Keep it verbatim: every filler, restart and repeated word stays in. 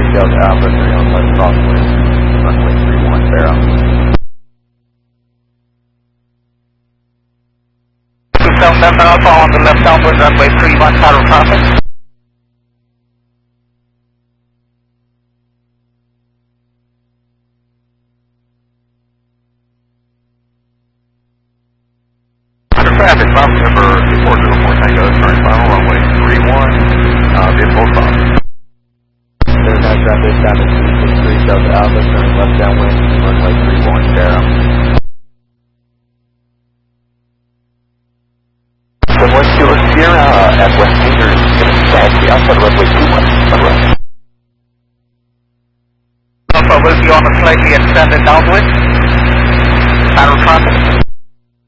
Delta Alpha, three on left crosswind, runway three one, Barrow. two seven Delta Alpha on the left downwind, runway three one, Barrow traffic. Traffic, Bravo number four zero four Tango, turn final, runway three one, uh, vehicle cross. There's no traffic, seven two six three Delta Alpha, turn left downwind, runway three one, Barrow. Southwest Kilo Sierra at West Hanger, going to taxi outside runway two one, runway. Alpha will be on a slightly extended downwind, Barrow traffic.